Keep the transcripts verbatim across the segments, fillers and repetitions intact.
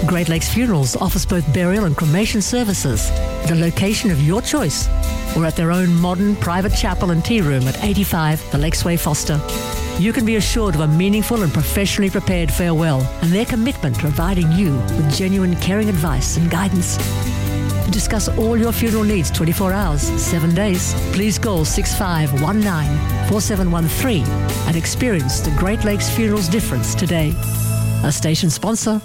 Great Lakes Funerals offers both burial and cremation services, the location of your choice, or at their own modern private chapel and tea room at eighty-five The Lakesway, Foster. You can be assured of a meaningful and professionally prepared farewell and their commitment to providing you with genuine caring advice and guidance. To discuss all your funeral needs twenty-four hours, seven days, please call six five one nine, four seven one three and experience the Great Lakes Funerals difference today. A station sponsor.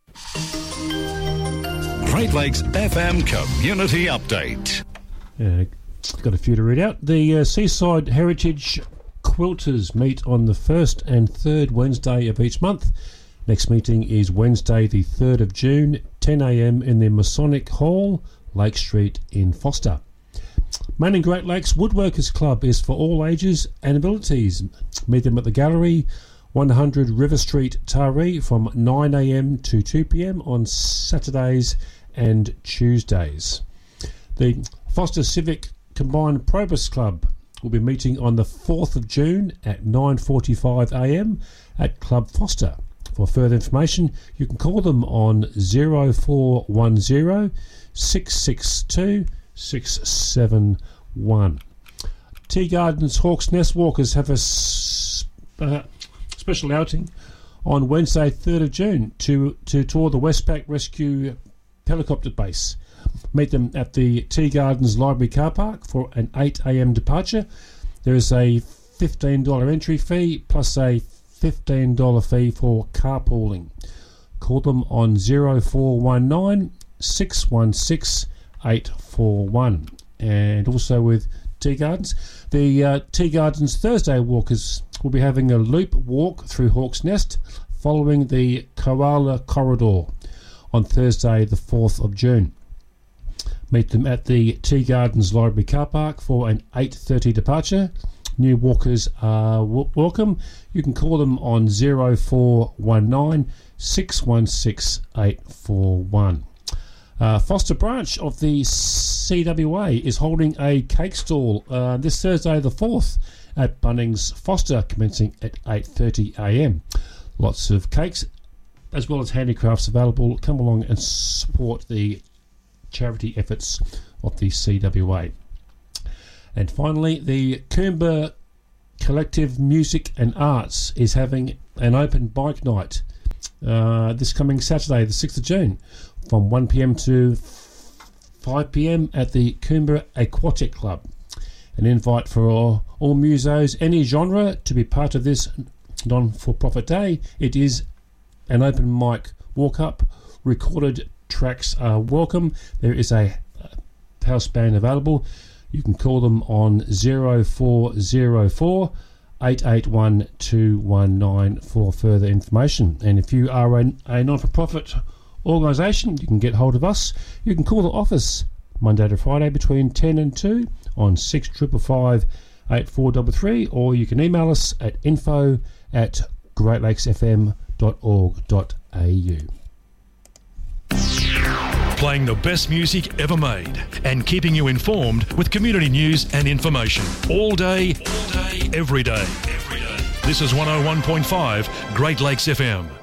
Great Lakes F M Community Update. Uh, got a few to read out. The uh, Seaside Heritage Quilters meet on the first and third Wednesday of each month. Next meeting is Wednesday the third of June, ten a m in the Masonic Hall, Lake Street in Foster. Manning Great Lakes Woodworkers Club is for all ages and abilities. Meet them at the Gallery, one hundred River Street, Taree, from nine a m to two p m on Saturdays and Tuesdays. The Foster Civic Combined Probus Club will be meeting on the fourth of June at nine forty-five a m at Club Foster. For further information, you can call them on zero four one zero, six six two, six seven one. Tea Gardens Hawks Nest Walkers have a s- uh, special outing on Wednesday third of June to, to tour the Westpac Rescue Helicopter Base. Meet them at the Tea Gardens Library Car Park for an eight a m departure. There is a fifteen dollars entry fee plus a fifteen dollars fee for carpooling. Call them on zero four one nine, six one six, eight four one. And also with Tea Gardens, the uh, Tea Gardens Thursday Walkers will be having a loop walk through Hawks Nest following the Koala Corridor on Thursday the fourth of June. Meet them at the Tea Gardens Library Car Park for an eight thirty departure. New walkers are w- welcome. You can call them on zero four one nine, six one six, eight four one. Uh, Foster branch of the C W A is holding a cake stall uh, this Thursday the fourth at Bunnings Foster, commencing at eight thirty a m. Lots of cakes as well as handicrafts available. Come along and support the charity efforts of the C W A. And finally, the Coomba Collective Music and Arts is having an open bike night uh, this coming Saturday the sixth of June from one p m to five p m at the Coomba Aquatic Club. An invite for all, all musos, any genre, to be part of this non-for-profit day. It is an open mic walk-up. Recorded tracks are welcome. There is a house band available. You can call them on zero four zero four, eight eight one, two one nine for further information. And if you are a, a non-for-profit organisation, you can get hold of us. You can call the office Monday to Friday between ten and two on six five five, eight four three three, or you can email us at info at great lakes f m dot org dot a u. Playing the best music ever made and keeping you informed with community news and information all day, all day, every day, every day. This is one oh one point five Great Lakes F M.